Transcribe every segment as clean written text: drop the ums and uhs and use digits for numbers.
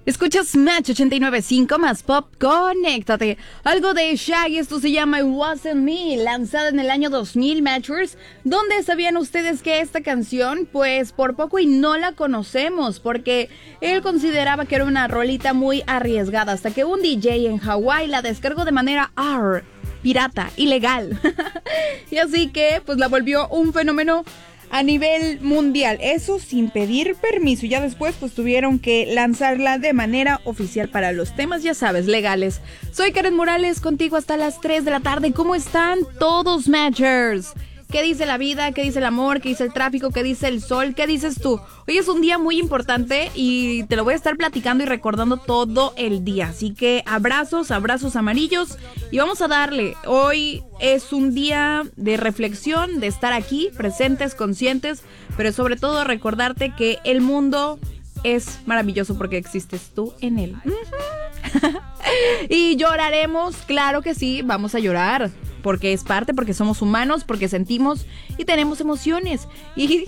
Escuchas Match 89.5 más pop, conéctate. Algo de Shaggy, esto se llama It Wasn't Me, lanzada en el año 2000, Matchers. ¿Dónde sabían ustedes que esta canción? Pues por poco y no la conocemos, porque él consideraba que era una rolita muy arriesgada, hasta que un DJ en Hawái la descargó de manera pirata, ilegal. Y así que pues la volvió un fenómeno a nivel mundial, eso sin pedir permiso. Ya después pues tuvieron que lanzarla de manera oficial para los temas, ya sabes, legales. Soy Karen Morales, contigo hasta las 3 de la tarde. ¿Cómo están todos, Matchers? ¿Qué dice la vida? ¿Qué dice el amor? ¿Qué dice el tráfico? ¿Qué dice el sol? ¿Qué dices tú? Hoy es un día muy importante y te lo voy a estar platicando y recordando todo el día. Así que abrazos amarillos y vamos a darle. Hoy es un día de reflexión, de estar aquí, presentes, conscientes, pero sobre todo recordarte que el mundo es maravilloso porque existes tú en él. Y lloraremos, claro que sí, vamos a llorar. Porque es parte, porque somos humanos, porque sentimos y tenemos emociones. Y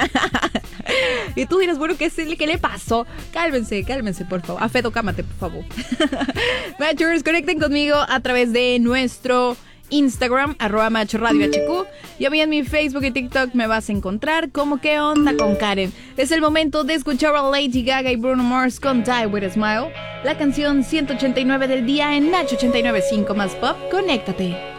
tú dirás, bueno, ¿qué le pasó? Cálmense, por favor. Afedo, cámate, por favor. Matchers, conecten conmigo a través de nuestro Instagram, @MatchRadioHQ. Y a mí en mi Facebook y TikTok me vas a encontrar como ¿Qué onda con Karen? Es el momento de escuchar a Lady Gaga y Bruno Mars con Die With A Smile. La canción 189 del día en Match 89.5 más pop. Conéctate.